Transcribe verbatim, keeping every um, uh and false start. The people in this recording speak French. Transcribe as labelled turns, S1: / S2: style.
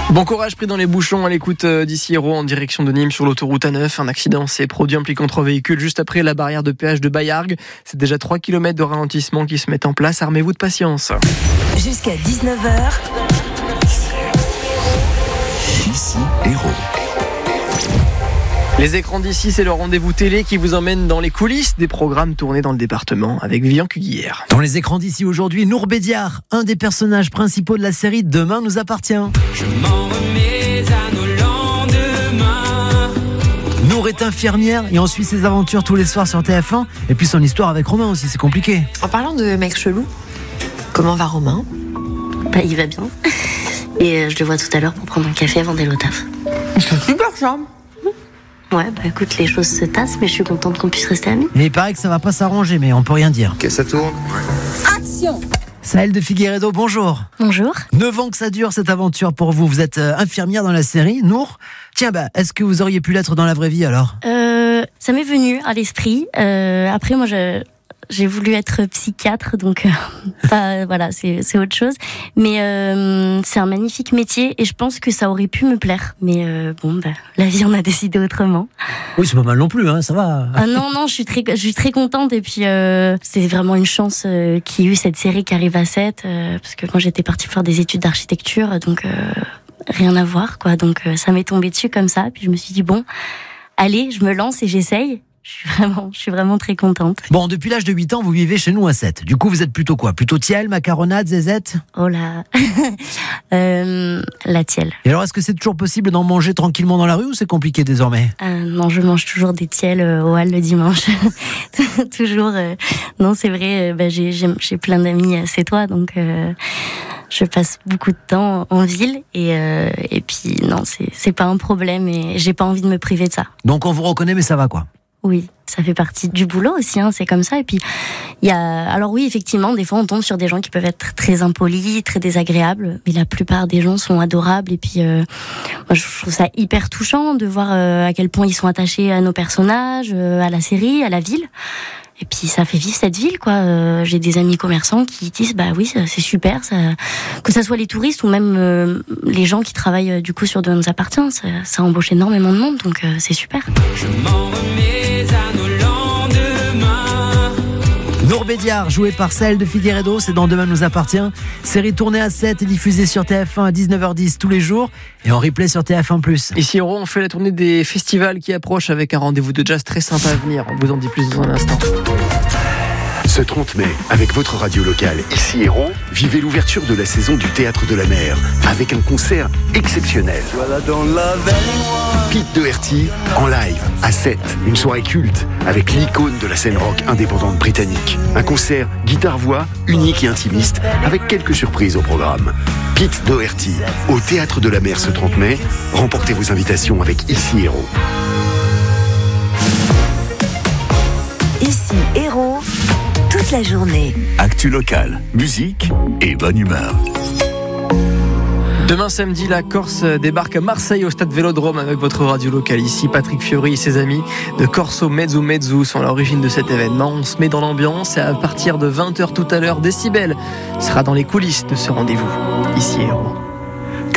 S1: Bon courage pris dans les bouchons à l'écoute d'Ici Héros en direction de Nîmes sur l'autoroute A neuf. Un accident s'est produit impliquant trois véhicules juste après la barrière de péage de Baillargues. C'est déjà trois kilomètres de ralentissement qui se mettent en place. Armez-vous de patience.
S2: Jusqu'à dix-neuf heures.
S3: Ici Héros.
S1: Les écrans d'ici, c'est le rendez-vous télé qui vous emmène dans les coulisses des programmes tournés dans le département avec Vivian Cuguière.
S4: Dans les écrans d'ici aujourd'hui, Nour Bédiard, un des personnages principaux de la série Demain nous appartient.
S5: Je m'en remets à nos lendemains.
S4: Nour est infirmière et on suit ses aventures tous les soirs sur T F un. Et puis son histoire avec Romain aussi, c'est compliqué.
S6: En parlant de mec chelou, comment va Romain ?
S7: Bah, il va bien. Et euh, je le vois tout à l'heure pour prendre un café avant d'aller au taf.
S6: C'est super charme.
S7: Ouais, bah écoute, les choses se tassent, mais je suis contente qu'on puisse rester amis.
S4: Et il paraît que ça va pas s'arranger, mais on peut rien dire.
S8: Ok, ça tourne.
S6: Action !
S4: Sahel de Figueiredo, bonjour.
S7: Bonjour.
S4: neuf ans que ça dure cette aventure pour vous. Vous êtes euh, infirmière dans la série, Nour. Tiens, bah, est-ce que vous auriez pu l'être dans la vraie vie alors ?
S7: Euh, ça m'est venu à l'esprit. Euh, après, moi, je... J'ai voulu être psychiatre, donc euh, pas, voilà, c'est, c'est autre chose. Mais euh, c'est un magnifique métier et je pense que ça aurait pu me plaire. Mais euh, bon, bah, la vie en a décidé autrement.
S4: Oui, c'est pas mal non plus, hein, ça va.
S7: Ah non, non, je suis très, je suis très contente et puis euh, c'est vraiment une chance euh, qu'il y ait eu cette série qui arrive à sept, euh, parce que moi j'étais partie faire des études d'architecture, donc euh, rien à voir, quoi. Donc euh, ça m'est tombé dessus comme ça, puis je me suis dit bon, allez, je me lance et j'essaye. Je suis vraiment, je suis vraiment très contente.
S4: Bon, depuis l'âge de huit ans, vous vivez chez nous à sept. Du coup, vous êtes plutôt quoi ? Plutôt tiel, macaronade, zézette ?
S7: Oh là, euh, la tielle.
S4: Et alors, est-ce que c'est toujours possible d'en manger tranquillement dans la rue ou c'est compliqué désormais ?
S7: euh, Non, je mange toujours des tiels euh, au hall le dimanche. toujours. Euh, non, c'est vrai, euh, bah, j'ai, j'ai, j'ai plein d'amis à Sétois, donc euh, je passe beaucoup de temps en ville. Et, euh, et puis, non, c'est, c'est pas un problème et j'ai pas envie de me priver de ça.
S4: Donc, on vous reconnaît, mais ça va quoi ?
S7: Oui, ça fait partie du boulot aussi, hein, c'est comme ça. Et puis, il y a, alors oui, effectivement, des fois, on tombe sur des gens qui peuvent être très impolis, très désagréables, mais la plupart des gens sont adorables. Et puis, euh, moi, je trouve ça hyper touchant de voir euh, à quel point ils sont attachés à nos personnages, euh, à la série, à la ville. Et puis ça fait vivre cette ville, quoi. Euh, j'ai des amis commerçants qui disent bah oui, ça, c'est super, ça, que ça soit les touristes ou même euh, les gens qui travaillent euh, du coup sur de nous appartient, ça, ça embauche énormément de monde, donc euh, c'est super.
S5: Je m'en remets à nos lendemains.
S4: Nour Bédiard, joué par Sahel de Figueiredo, c'est dans Demain nous appartient. Série tournée à sept et diffusée sur T F un à dix-neuf heures dix tous les jours et en replay sur T F un plus.
S1: Ici Héros, on fait la tournée des festivals qui approchent avec un rendez-vous de jazz très sympa à venir. On vous en dit plus dans un instant.
S3: Ce trente mai, avec votre radio locale Ici Héros, vivez l'ouverture de la saison du Théâtre de la Mer avec un concert exceptionnel.
S8: Voilà dans la veine.
S3: Pete Doherty en live à sept, une soirée culte avec l'icône de la scène rock indépendante britannique. Un concert guitare-voix unique et intimiste avec quelques surprises au programme. Pete Doherty au Théâtre de la Mer ce trente mai. Remportez vos invitations avec Ici Héros.
S2: Ici Héros, toute la journée.
S3: Actu locale, musique et bonne humeur.
S1: Demain samedi, la Corse débarque à Marseille au stade Vélodrome avec votre radio locale ici. Patrick Fiori et ses amis de Corso Mezzo Mezzo sont à l'origine de cet événement. On se met dans l'ambiance et à partir de vingt heures tout à l'heure, Décibel sera dans les coulisses de ce rendez-vous. Ici Héros.